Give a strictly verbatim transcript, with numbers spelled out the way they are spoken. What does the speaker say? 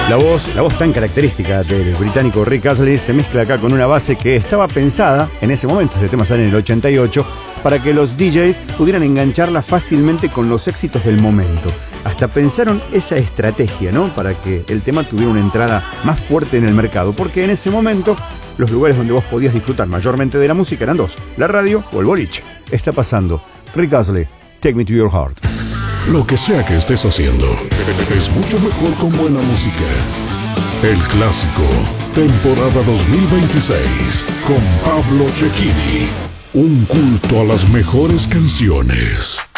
La voz, la voz tan característica del británico Rick Astley se mezcla acá con una base que estaba pensada en ese momento, este tema sale en el ochenta y ocho, para que los D Js pudieran engancharla fácilmente con los éxitos del momento. Hasta pensaron esa estrategia, ¿no? Para que el tema tuviera una entrada más fuerte en el mercado, porque en ese momento los lugares donde vos podías disfrutar mayormente de la música eran dos, la radio o el boliche. Está pasando Rick Astley, Take Me to Your Heart. Lo que sea que estés haciendo, es mucho mejor con buena música. El Clásico, temporada dos mil veintiséis, con Pablo Cecchini. Un culto a las mejores canciones.